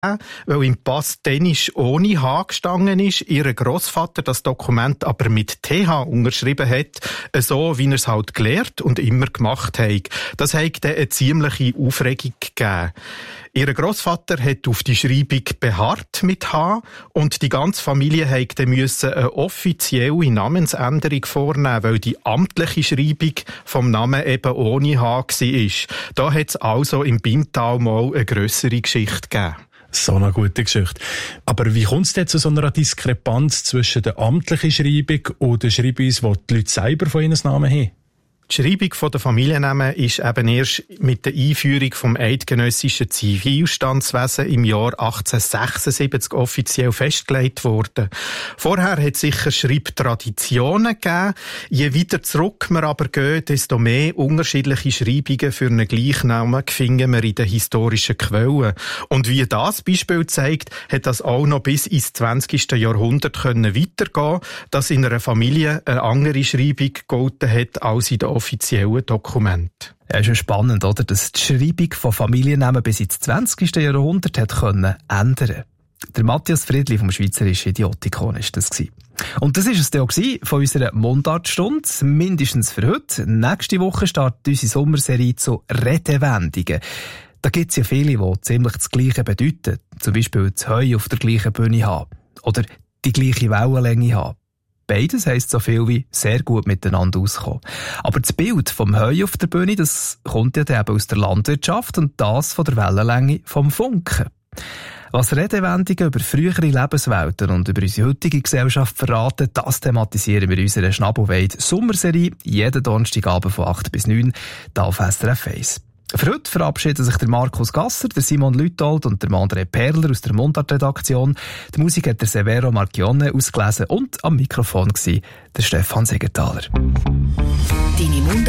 weil im Pass Dänisch ohne H gestanden ist, ihr Grossvater das Dokument aber mit TH unterschrieben hat, so wie er es halt gelehrt und immer gemacht hat. Das hat dann eine ziemliche Aufregung gegeben. Ihr Grossvater hat auf die Schreibung beharrt mit H und die ganze Familie musste eine offizielle Namensänderung vornehmen, weil die amtliche Schreibung vom Namen eben ohne H war. Da hat es also im Binntal mal eine grössere Geschichte gegeben. So eine gute Geschichte. Aber wie kommt es denn zu so einer Diskrepanz zwischen der amtlichen Schreibung und der Schreibweise, die die Leute selber von ihren Namen haben? Die Schreibung der Familiennamen ist eben erst mit der Einführung vom eidgenössischen Zivilstandswesen im Jahr 1876 offiziell festgelegt worden. Vorher hat es sicher Schreibtraditionen gegeben. Je weiter zurück wir aber gehen, desto mehr unterschiedliche Schreibungen für einen Gleichnamen finden wir in den historischen Quellen. Und wie das Beispiel zeigt, hat das auch noch bis ins 20. Jahrhundert weitergehen, dass in einer Familie eine andere Schreibung gegolten hat als in der offiziellen Dokument. Ja, ist schon spannend, oder? Dass die Schreibung von Familiennamen bis ins 20. Jahrhundert hat können ändern. Der Matthias Friedli vom Schweizerischen Idiotikon ist das gewesen. Und das ist es dann auch von unserer Mundartstunde, mindestens für heute. Nächste Woche startet unsere Sommerserie zu Redewendungen. Da gibt es ja viele, die ziemlich das Gleiche bedeuten. Zum Beispiel das Heu auf der gleichen Bühne haben. Oder die gleiche Wellenlänge haben. Beides heisst so viel wie sehr gut miteinander auskommen. Aber das Bild vom Heu auf der Bühne, das kommt ja eben aus der Landwirtschaft und das von der Wellenlänge vom Funken. Was Redewendungen über frühere Lebenswelten und über unsere heutige Gesellschaft verraten, das thematisieren wir in unserer Schnabelweid-Sommerserie jeden Donnerstagabend von 8 bis 9 hier auf SRF 1. Für heute verabschieden sich der Markus Gasser, der Simon Lütold und der André Perler aus der Mundart-Redaktion. Die Musik hat der Severo Marchione ausgelesen und am Mikrofon war der Stefan Segenthaler. Deine